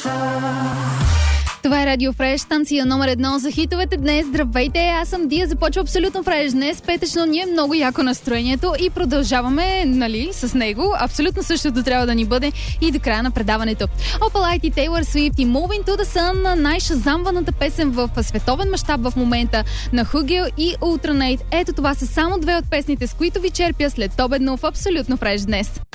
Това е Радио Фреш, станция номер 1 за хитовете днес. Здравейте, аз съм Дия, започва Абсолютно Фреш днес. Петъчно ни е много яко настроението и продължаваме, с него. Абсолютно същото трябва да ни бъде и до края на предаването. Opalite и Taylor Swift и Moving to the Sun, най-шазамваната песен в световен мащаб в момента на Хугел и Ultranate. Ето това са само две от песните, с които ви черпя след обедно в Абсолютно Фреш днес.